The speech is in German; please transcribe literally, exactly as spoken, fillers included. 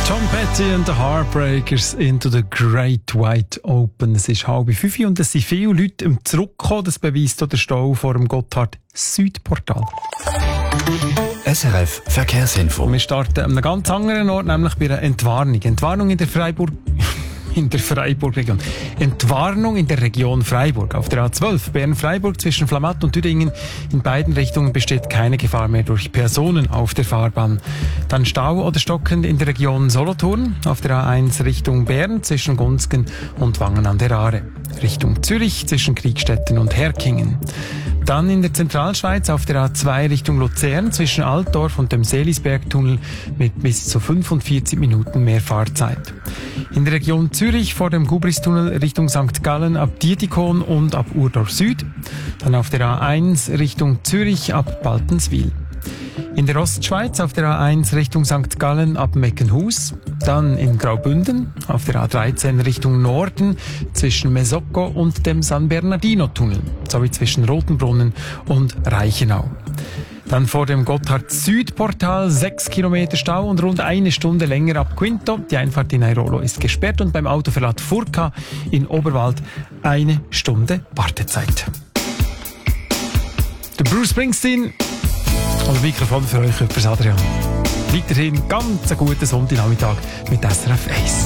Tom Petty and the Heartbreakers into the Great Wide Open. Es ist halb fünf und es sind viele Leute im Zurückkommen. Das beweist auch der Stau vor dem Gotthard-Südportal. S R F Verkehrsinfo. Wir starten an einem ganz anderen Ort, nämlich bei einer Entwarnung. Entwarnung in der Freiburg... in der Freiburg-Region. Entwarnung in der Region Freiburg. Auf der A zwölf Bern-Freiburg zwischen Flamatt und Düdingen in beiden Richtungen besteht keine Gefahr mehr durch Personen auf der Fahrbahn. Dann Stau oder stockend in der Region Solothurn. Auf der A eins Richtung Bern zwischen Gunzgen und Wangen an der Aare. Richtung Zürich zwischen Kriegstetten und Herkingen. Dann in der Zentralschweiz auf der A zwei Richtung Luzern zwischen Altdorf und dem Seelisbergtunnel mit bis zu fünfundvierzig Minuten mehr Fahrzeit. In der Region Zürich vor dem Gubristunnel Richtung Sankt Gallen ab Dietikon und ab Urdorf Süd. Dann auf der A eins Richtung Zürich ab Baltenswil. In der Ostschweiz auf der A eins Richtung Sankt Gallen ab Meckenhus. Dann in Graubünden auf der A dreizehn Richtung Norden zwischen Mesocco und dem San Bernardino-Tunnel sowie zwischen Rotenbrunnen und Reichenau. Dann vor dem Gotthard-Südportal sechs Kilometer Stau und rund eine Stunde länger ab Quinto. Die Einfahrt in Airolo ist gesperrt und beim Autoverlad Furka in Oberwald eine Stunde Wartezeit. Der Bruce Springsteen und Mikrofon für euch, Adrian. Weiterhin ganz einen guten Sonntagnachmittag mit S R F eins.